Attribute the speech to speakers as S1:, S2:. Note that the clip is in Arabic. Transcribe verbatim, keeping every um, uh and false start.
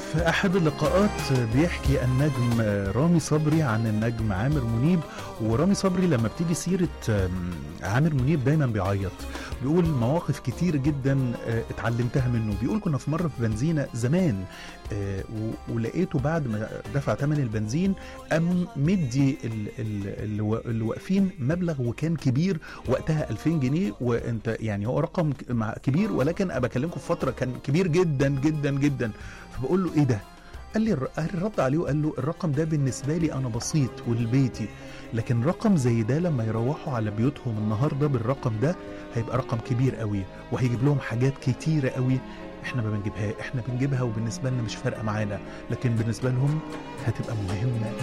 S1: في أحد اللقاءات بيحكي النجم رامي صبري عن النجم عامر منيب، ورامي صبري لما بتيجي سيرة عامر منيب دايما بيعيط، بيقول مواقف كتير جدا اتعلمتها منه. بيقول كنا في مرة في بنزينة زمان ولقيته بعد ما دفع ثمن البنزين أم مدي اللي واقفين مبلغ وكان كبير وقتها ألفين جنيه، وانت يعني هو رقم كبير ولكن أنا بكلمكم في فترة كان كبير جدا جدا جدا. فبقول له ايه ده؟ قال لي الرد عليه وقال له الرقم ده بالنسبة لي أنا بسيط ولبيتي، لكن رقم زي ده لما يروحوا على بيوتهم النهاردة بالرقم ده هيبقى رقم كبير قوي، وهيجيب لهم حاجات كتيرة قوي احنا ما بنجيبها، احنا بنجيبها وبالنسبة لنا مش فارقة معانا، لكن بالنسبة لهم هتبقى مهمة.